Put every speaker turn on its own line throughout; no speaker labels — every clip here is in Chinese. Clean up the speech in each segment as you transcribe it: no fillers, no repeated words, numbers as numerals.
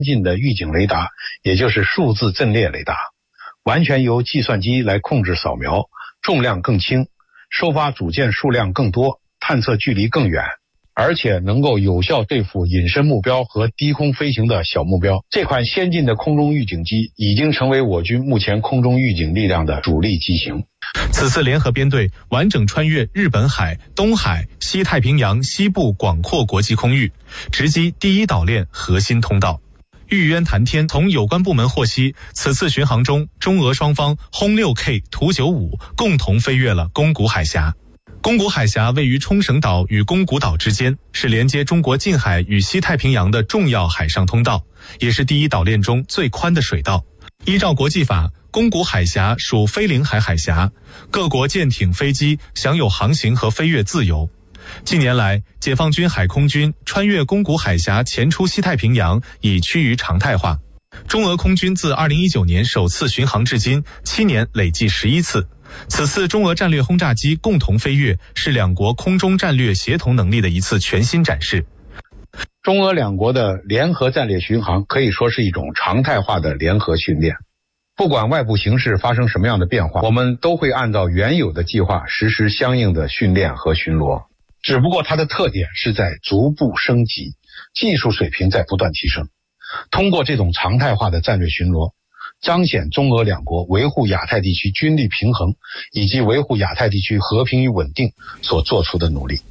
进的预警雷达，也就是数字阵列雷达，完全由计算机来控制扫描，重量更轻，收发组件数量更多，探测距离更远，而且能够有效对付隐身目标和低空飞行的小目标。这款先进的空中预警机已经成为我军目前空中预警力量的主力机型。
此次联合编队完整穿越日本海、东海、西太平洋西部广阔国际空域，直击第一岛链核心通道。玉渊谈天从有关部门获悉，此次巡航中，中俄双方轰 6K 图95共同飞越了宫古海峡。宫古海峡位于冲绳岛与宫古岛之间，是连接中国近海与西太平洋的重要海上通道，也是第一岛链中最宽的水道。依照国际法，宫古海峡属非领海海峡，各国舰艇、飞机享有航行和飞越自由。近年来，解放军海空军穿越宫古海峡前出西太平洋已趋于常态化。中俄空军自2019年首次巡航至今7年累计11次。此次中俄战略轰炸机共同飞越，是两国空中战略协同能力的一次全新展示。
中俄两国的联合战略巡航可以说是一种常态化的联合训练。不管外部形势发生什么样的变化，我们都会按照原有的计划实施相应的训练和巡逻。只不过它的特点是在逐步升级，技术水平在不断提升。通过这种常态化的战略巡逻，彰显中俄两国维护亚太地区军力平衡以及维护亚太地区和平与稳定所做出的努力。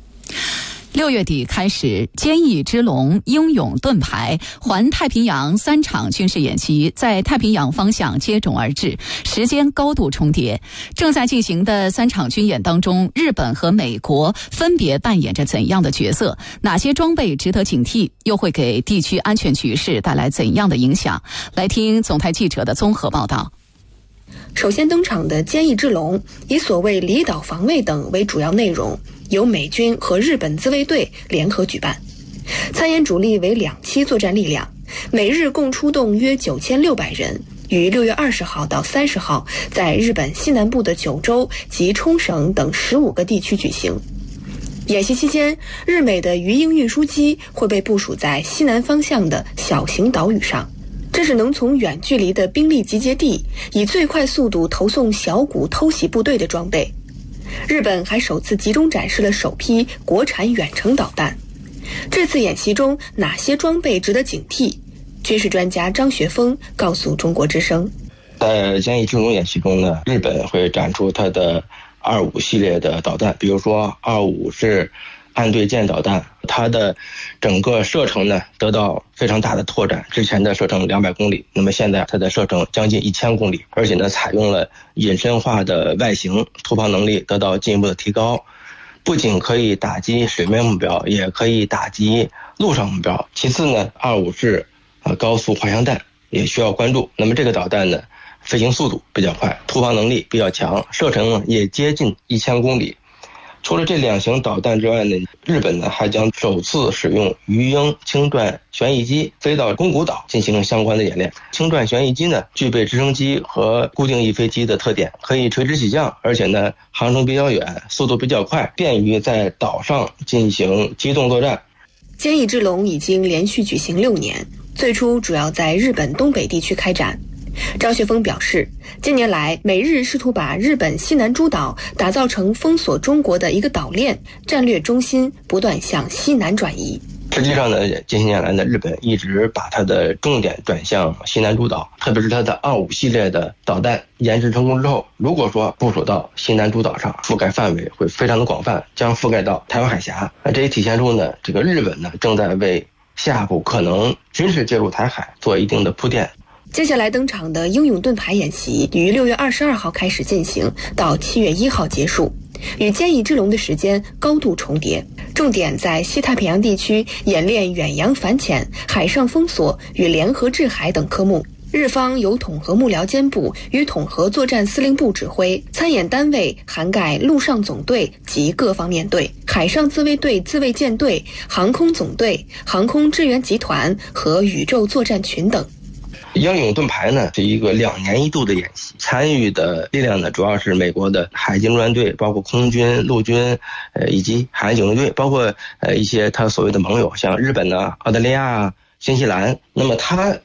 6月底开始，坚毅之龙、英勇盾牌、环太平洋3场军事演习在太平洋方向接踵而至，时间高度重叠。正在进行的3场军演当中，日本和美国分别扮演着怎样的角色？哪些装备值得警惕？又会给地区安全局势带来怎样的影响？来听总台记者的综合报道。
首先登场的坚毅之龙，以所谓离岛防卫等为主要内容，由美军和日本自卫队联合举办。参演主力为2栖作战力量，美日共出动约9600人，于6月20号到30号在日本西南部的九州及冲绳等15个地区举行。演习期间，日美的鱼鹰运输机会被部署在西南方向的小型岛屿上，这是能从远距离的兵力集结地以最快速度投送小股偷袭部队的装备。日本还首次集中展示了首批国产远程导弹。这次演习中哪些装备值得警惕？军事专家张学峰告诉中国之声，
在坚毅之龙演习中呢，日本会展出它的25系列的导弹，比如说25是岸对舰导弹，它的整个射程呢得到非常大的拓展，之前的射程200公里，那么现在它的射程将近1000公里，而且呢采用了隐身化的外形，突防能力得到进一步的提高，不仅可以打击水面目标，也可以打击陆上目标。其次呢，25是高速滑翔弹也需要关注，那么这个导弹呢飞行速度比较快，突防能力比较强，射程也接近1000公里。除了这2型导弹之外呢，日本呢还将首次使用鱼鹰轻转旋翼机飞到宫古岛进行相关的演练。轻转旋翼机呢具备直升机和固定翼飞机的特点，可以垂直起降，而且呢航程比较远，速度比较快，便于在岛上进行机动作战。
坚毅之龙已经连续举行6年，最初主要在日本东北地区开展。张学峰表示，近年来美日试图把日本西南诸岛打造成封锁中国的一个岛链，战略中心不断向西南转移。
实际上呢，近些年来呢，日本一直把它的重点转向西南诸岛，特别是它的25系列的导弹研制成功之后，如果说部署到西南诸岛上，覆盖范围会非常的广泛，将覆盖到台湾海峡。这也体现出呢，这个日本呢正在为下一步可能军事介入台海做一定的铺垫。
接下来登场的英勇盾牌演习于6月22号开始进行，到7月1号结束，与坚毅之龙的时间高度重叠，重点在西太平洋地区演练远洋反潜、海上封锁与联合制海等科目。日方由统合幕僚监部与统合作战司令部指挥，参演单位涵盖陆上总队及各方面队、海上自卫队自卫舰队、航空总队、航空支援集团和宇宙作战群等。
英勇盾牌呢是一个2年1度的演习，参与的力量呢主要是美国的海军陆战队，包括空军、陆军，以及海岸警卫队，包括一些他所谓的盟友，像日本呢、澳大利亚、新西兰。那么他